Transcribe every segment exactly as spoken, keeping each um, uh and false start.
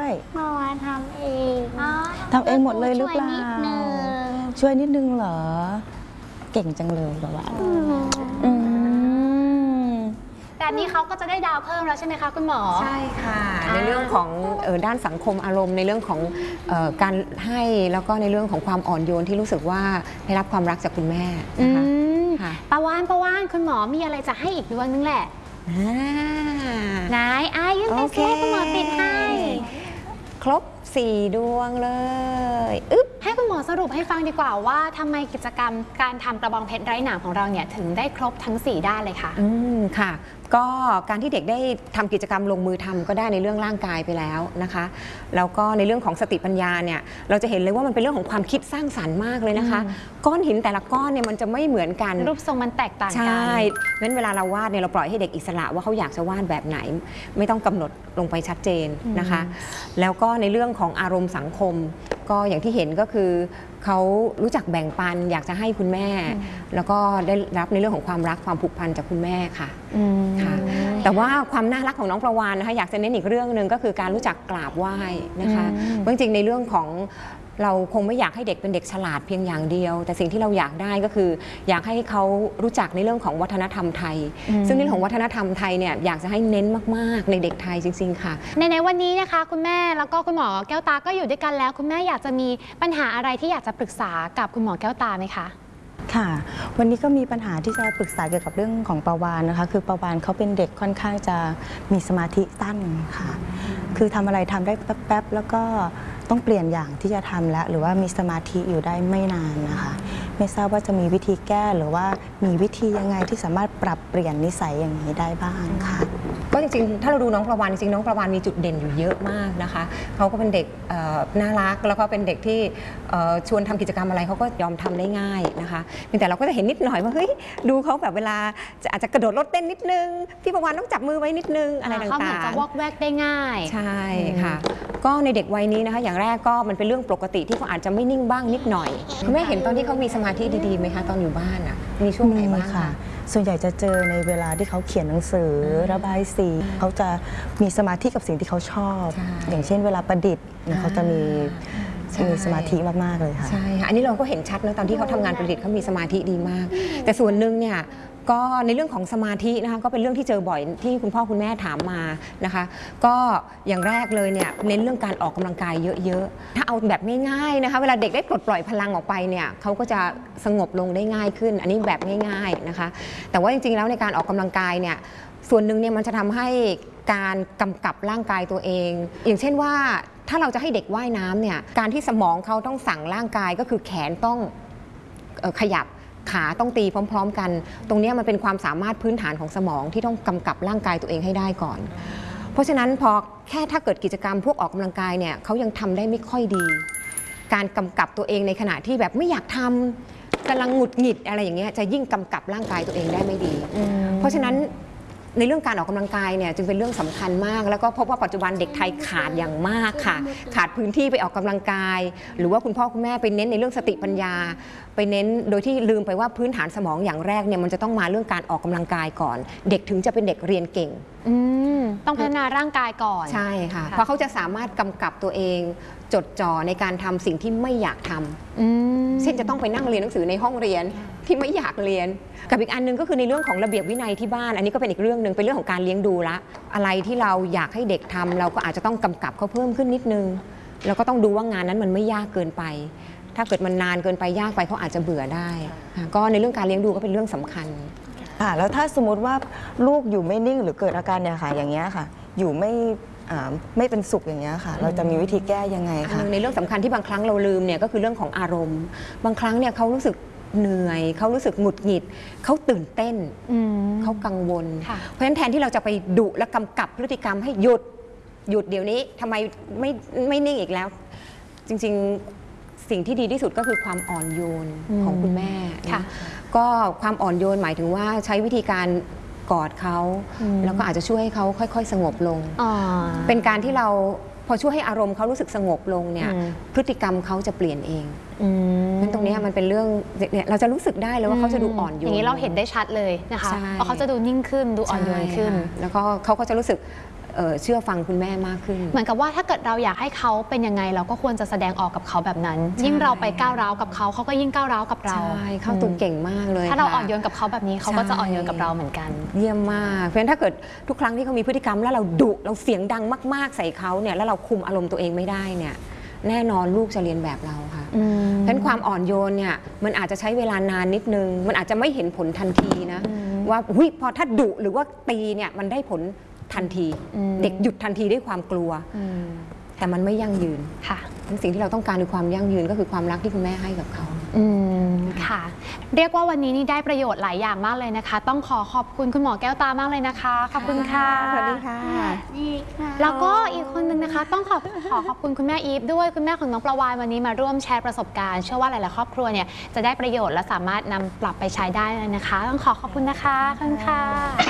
ปาวานทำเองทำเองหมดเลยหรือเปล่าช่วยนิดนึงเหรอเก่งจังเลยปาวานแต่นี้เขาก็จะได้ดาวเพิ่มแล้วใช่ไหมคะคุณหมอใช่ค่ะในเรื่องของด้านสังคมอารมณ์ในเรื่องของการให้แล้วก็ในเรื่องของความอ่อนโยนที่รู้สึกว่าได้รับความรักจากคุณแม่นะคะปาวานปาวานคุณหมอมีอะไรจะให้อีกดวงนึงแหละนายอายุเซ่คุณหมอติดให้ครบสี่ดวงเลยอึ๊บให้คุณหมอสรุปให้ฟังดีกว่าว่าทำไมกิจกรรมการทำกระบองเพชรไร้หนามของเราเนี่ยถึงได้ครบทั้งสี่ด้านเลยค่ะอืมค่ะก็การที่เด็กได้ทำกิจกรรมลงมือทำก็ได้ในเรื่องร่างกายไปแล้วนะคะแล้วก็ในเรื่องของสติปัญญาเนี่ยเราจะเห็นเลยว่ามันเป็นเรื่องของความคิดสร้างสรรค์มากเลยนะคะก้อนหินแต่ละก้อนเนี่ยมันจะไม่เหมือนกันรูปทรงมันแตกต่างกันใช่งั้นเวลาเราวาดเนี่ยเราปล่อยให้เด็กอิสระว่าเขาอยากจะวาดแบบไหนไม่ต้องกำหนดลงไปชัดเจนนะคะแล้วก็ในเรื่องของอารมณ์สังคมก็อย่างที่เห็นก็คือเขารู้จักแบ่งปันอยากจะให้คุณแม่แล้วก็ได้รับในเรื่องของความรักความผูกพันจากคุณแม่ค่ะค่ะแต่ว่าความน่ารักของน้องประวานนะคะอยากจะเน้นอีกเรื่องหนึ่งก็คือการรู้จักกราบไหว้นะคะจริงๆในเรื่องของเราคงไม่อยากให้เด็กเป็นเด็กฉลาดเพียงอย่างเดียวแต่สิ่งที่เราอยากได้ก็คืออยากให้เขารู้จักในเรื่องของวัฒนธรรมไทยซึ่งในเรื่องของวัฒนธรรมไทยเนี่ยอยากจะให้เน้นมากๆในเด็กไทยจริงๆค่ะในในวันนี้นะคะคุณแม่แล้วก็คุณหมอแก้วตาก็อยู่ด้วยกันแล้วคุณแม่อยากจะมีปัญหาอะไรที่อยากจะปรึกษากับคุณหมอแก้วตาไหมคะค่ะวันนี้ก็มีปัญหาที่จะปรึกษาเกี่ยวกับเรื่องของปาวานนะคะคือปาวานเขาเป็นเด็กค่อนข้างจะมีสมาธิสั้นค่ะคือทำอะไรทำได้แป๊บๆแล้วก็ต้องเปลี่ยนอย่างที่จะทำแล้วหรือว่ามีสมาธิอยู่ได้ไม่นานนะคะไม่ทราบว่าจะมีวิธีแก้หรือว่ามีวิธียังไงที่สามารถปรับเปลี่ยนนิสัยอย่างนี้ได้บ้างค่ะก็จริงๆถ้าเราดูน้องประวานจริงๆน้องประวานมีจุดเด่นอยู่เยอะมากนะคะเขาก็เป็นเด็กน่ารักแล้วก็เป็นเด็กที่ชวนทำกิจกรรมอะไรเขาก็ยอมทำได้ง่ายนะคะแต่เราก็จะเห็นนิดหน่อยว่าเฮ้ยดูเขาแบบเวลาจะอาจจะกระโดดรถเต้นนิดนึงพี่ประวานต้องจับมือไว้นิดนึงอะไรต่างๆเขาเหมือนจะวอกแวกได้ง่ายใช่ค่ะก็ในเด็กวัยนี้นะคะอย่างแรกก็มันเป็นเรื่องปกติที่เขาอาจจะไม่นิ่งบ้างนิดหน่อยคุณแม่เห็นตอนที่เขามีสมาธิดีๆไหมคะตอนอยู่บ้านอ่ะมีช่วงไหนบ้างคะส่วนใหญ่จะเจอในเวลาที่เขาเขียนหนังสือระบายสีเขาจะมีสมาธิกับสิ่งที่เขาชอบอย่างเช่นเวลาประดิษฐ์เขาจะมีมีสมาธิมากๆเลยค่ะใช่ค่ะอันนี้เราก็เห็นชัดนะตอนที่เขาทำงานประดิษฐ์เขามีสมาธิดีมากแต่ส่วนหนึ่งเนี่ยก็ในเรื่องของสมาธินะคะก็เป็นเรื่องที่เจอบ่อยที่คุณพ่อคุณแม่ถามมานะคะก็อย่างแรกเลยเนี่ยเน้นเรื่องการออกกำลังกายเยอะๆถ้าเอาแบบง่ายๆนะคะเวลาเด็กได้ปลดปล่อยพลังออกไปเนี่ยเขาก็จะสงบลงได้ง่ายขึ้นอันนี้แบบง่ายๆนะคะแต่ว่าจริงๆแล้วในการออกกำลังกายเนี่ยส่วนหนึ่งเนี่ยมันจะทำให้การกำกับร่างกายตัวเองอย่างเช่นว่าถ้าเราจะให้เด็กว่ายน้ำเนี่ยการที่สมองเขาต้องสั่งร่างกายก็คือแขนต้องขยับขาต้องตีพร้อมๆกันตรงนี้มันเป็นความสามารถพื้นฐานของสมองที่ต้องกำกับร่างกายตัวเองให้ได้ก่อนเพราะฉะนั้นพอแค่ถ้าเกิดกิจกรรมพวกออกกำลังกายเนี่ยเขายังทำได้ไม่ค่อยดีการกำกับตัวเองในขณะที่แบบไม่อยากทำกำลังหงุดหงิดอะไรอย่างเงี้ยจะยิ่งกำกับร่างกายตัวเองได้ไม่ดีเพราะฉะนั้นในเรื่องการออกกำลังกายเนี่ยจึงเป็นเรื่องสำคัญมากแล้วก็พบว่าปัจจุบันเด็กไทยขาดอย่างมากค่ะขาดพื้นที่ไปออกกำลังกายหรือว่าคุณพ่อคุณแม่ไปเน้นในเรื่องสติปัญญาไปเน้นโดยที่ลืมไปว่าพื้นฐานสมองอย่างแรกเนี่ยมันจะต้องมาเรื่องการออกกำลังกายก่อนเด็กถึงจะเป็นเด็กเรียนเก่งต้องพัฒนาร่างกายก่อนใช่ค่ะเพราะเขาจะสามารถกำกับตัวเองจดจ่อในการทำสิ่งที่ไม่อยากทำเช่นจะต้องไปนั่งเรียนหนังสือในห้องเรียนที่ไม่อยากเรียนกับอีกอันนึงก็คือในเรื่องของระเบียบวินัยที่บ้านอันนี้ก็เป็นอีกเรื่องหนึ่งเป็นเรื่องของการเลี้ยงดูละอะไรที่เราอยากให้เด็กทำเราก็อาจจะต้องกำกับเขาเพิ่มขึ้นนิดนึงแล้วก็ต้องดูว่างานนั้นมันไม่ยากเกินไปถ้าเกิดมันนานเกินไปยากไปเขาอาจจะเบื่อได้ก็ในเรื่องการเลี้ยงดูก็เป็นเรื่องสำคัญค่ะแล้วถ้าสมมติว่าลูกอยู่ไม่นิ่งหรือเกิดอาการเนี่ยค่ะอย่างเงี้ยค่ะอยู่ไม่ไม่เป็นสุขอย่างเงี้ยค่ะเราจะมีวิธีแก้ยังไงคะในเรื่องสำคัญที่บางครั้งเราลืมเนี่ยก็คือเรื่องของอารมณ์บางครั้งเนี่ยเขารู้สึกเหนื่อยเขารู้สึกหงุดหงิดเขาตื่นเต้นเขากังวลเพราะฉะนั้นแทนที่เราจะไปดุและกำกับพฤติกรรมให้หยุดหยุดเดี๋ยวนี้ทำไมไม่ไม่นิ่งอีกแล้วจริงๆสิ่งที่ดีที่สุดก็คือความอ่อนโยนของคุณแม่นะก็ความอ่อนโยนหมายถึงว่าใช้วิธีการกอดเขาแล้วก็อาจจะช่วยให้เขาค่อยๆสงบลงเป็นการที่เราพอช่วยให้อารมณ์เขารู้สึกสงบลงเนี่ยพฤติกรรมเขาจะเปลี่ยนเองนั้นตรงนี้มันเป็นเรื่องเนี่ยเราจะรู้สึกได้เลยว่าเขาจะดูอ่อนโยนอย่างนี้เราเห็นได้ชัดเลยนะคะเพราะเขาจะดูนิ่งขึ้นดูอ่อนโยนขึ้นแล้วก็เขาก็จะรู้สึกเอ่อเชื่อฟังคุณแม่มากขึ้นเหมือนกับว่าถ้าเกิดเราอยากให้เขาเป็นยังไงเราก็ควรจะแสดงออกกับเขาแบบนั้น ยิ่งเราไปก้าวร้าวกับเขาเขาก็ยิ่งก้าวร้าวกับเราใช่เข้าตัวเก่งมากเลยถ้าเราค่ะอ่อนโยนกับเขาแบบนี้เขาก็จะอ่อนโยนกับเราเหมือนกันเยี่ยมมากเพราะฉะนั้นถ้าเกิดทุกครั้งที่เขามีพฤติกรรมแล้วเราดุเราเสียงดังมากๆใส่เขาเนี่ยแล้วเราคุมอารมณ์ตัวเองไม่ได้เนี่ยแน่นอนลูกจะเรียนแบบเราค่ะอืมเพราะฉะนั้นความอ่อนโยนเนี่ยมันอาจจะใช้เวลานานนิดนึงมันอาจจะไม่เห็นผลทันทีนะว่าหุยพอถ้าดุหรือว่าตีเนี่ยมันได้ผลทันทีอืมเด็กหยุดทันทีด้วยความกลัวอืมแต่มันไม่ยั่งยืนค่ะสิ่งที่เราต้องการคือความยั่งยืนก็คือความรักที่คุณแม่ให้กับเขาอืมค่ะ เรียกว่าวันนี้นี่ได้ประโยชน์หลายอย่างมากเลยนะคะ ต้องขอขอบคุณคุณหมอแก้วตามากเลยนะคะขอบคุณค่ะสวัสดีค่ะนี่ค่ะแล้วก็อีกคนนึงนะคะ ต้องขอขอขอบคุณคุณแม่อีฟด้วยคุณแม่ของน้องประวานวันนี้มาร่วมแชร์ประสบการณ์เชื่อว่าหลายๆครอบครัวเนี่ยจะได้ประโยชน์และสามารถนำปรับไปใช้ได้เลยนะคะ ต้องขอขอบคุณนะคะขอบคุณค่ะ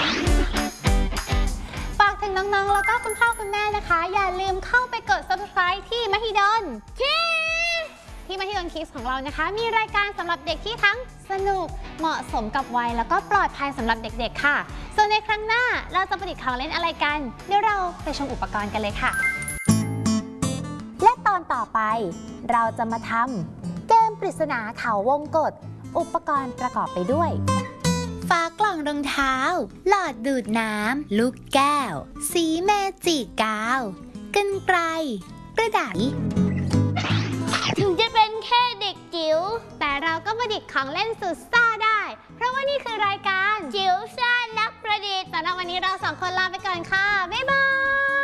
ฝากถึงน้องๆแล้วก็คุณพ่อคุณแม่นะคะ อย่าลืมเข้าไปกด ซับสไครบ์ ที่มหิดลคิดที่มหิดลคิดของเรานะคะ มีรายการสำหรับเด็กที่ทั้งสนุกเหมาะสมกับวัยแล้วก็ปลอดภัยสำหรับเด็กๆค่ะส่วนในครั้งหน้าเราจะประดิษฐ์ของเล่นอะไรกันเดี๋ยวเราไปชมอุปกรณ์กันเลยค่ะ และตอนต่อไปเราจะมาทำเกมปริศนาเขาวงกตอุปกรณ์ประกอบไปด้วยฝากล่องรองเท้าหลอดดูดน้ำลูกแก้วสีเมจิกาวกรรไกรกระดาษถึงจะเป็นแค่เด็กจิ๋วแต่เราก็ประดิษฐ์ของเล่นสุดซ่าได้ เพราะว่านี่คือรายการจิ๋วซ่านักประดิษฐ์สำหรับวันนี้เราสองคนลาไปก่อนค่ะบ๊ายบาย